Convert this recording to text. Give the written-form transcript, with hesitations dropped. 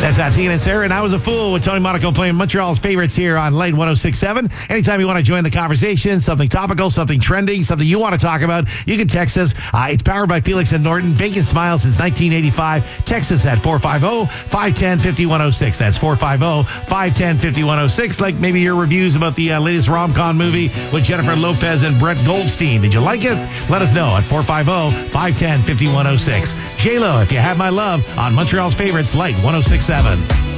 That's Ian and Sarah, and I Was a Fool with Tony Monaco playing Montreal's favorites here on Light 106.7. Anytime you want to join the conversation, something topical, something trending, something you want to talk about, you can text us. It's powered by Felix and Norton. Bacon Smiles since 1985. Text us at 450-510-5106. That's 450-510-5106. Like maybe your reviews about the latest rom-com movie with Jennifer Lopez and Brett Goldstein. Did you like it? Let us know at 450-510-5106. J-Lo, If You Had My Love on Montreal's favorites, Light 106.7.